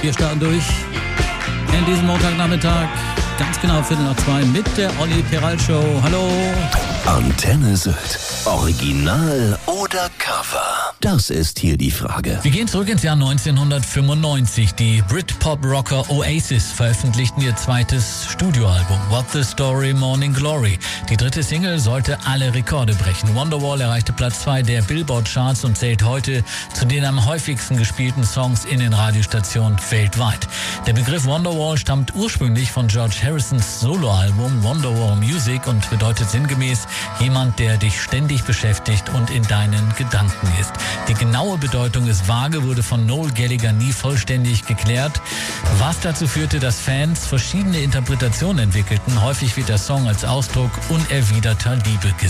Wir starten durch in diesem Montagnachmittag, ganz genau 1:45 mit der Olli Peral Show. Hallo. Antenne Sylt. Original oder Cover? Das ist hier die Frage. Wir gehen zurück ins Jahr 1995. Die Britpop-Rocker Oasis veröffentlichten ihr zweites Studioalbum, What the Story, Morning Glory. Die dritte Single sollte alle Rekorde brechen. Wonderwall erreichte Platz 2 der Billboard-Charts und zählt heute zu den am häufigsten gespielten Songs in den Radiostationen weltweit. Der Begriff Wonderwall stammt ursprünglich von George Harrisons Soloalbum Wonderwall Music und bedeutet sinngemäß jemand, der dich ständig beschäftigt und in deinen Gedanken ist. Die genaue Bedeutung ist vage, wurde von Noel Gallagher nie vollständig geklärt, was dazu führte, dass Fans verschiedene Interpretationen entwickelten. Häufig wird der Song als Ausdruck unerwiderter Liebe gesehen.